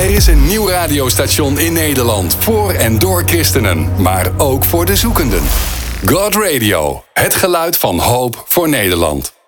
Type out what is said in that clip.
Er is een nieuw radiostation in Nederland voor en door christenen, maar ook voor de zoekenden. God Radio, het geluid van hoop voor Nederland.